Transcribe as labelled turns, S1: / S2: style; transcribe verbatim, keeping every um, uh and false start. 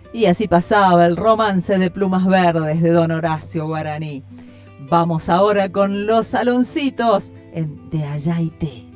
S1: Y así pasaba el romance de Plumas Verdes de don Horacio Guaraní. Vamos ahora con los saloncitos en De Allá y Té.